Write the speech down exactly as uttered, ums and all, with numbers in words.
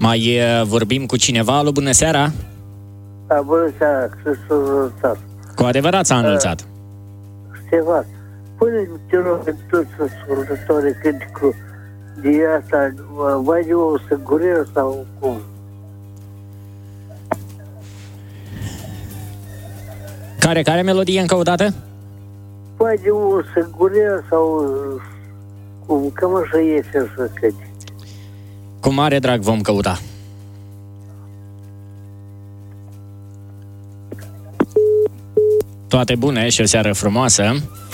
Mai uh, vorbim cu cineva? Alo, bună seara! Da, bună seara, Hristos înălțat. Cu adevărat s-a înălțat. Uh, Ștefan, pune-mi, te rog, în toți ascultătorii cântecul de asta, vai de o sângurire sau cum? Care, care melodie încă o dată? Vai de o sângurire sau cum? Cam așa e să cânti. Cu mare drag vom căuta. Toate bune și o seară frumoasă.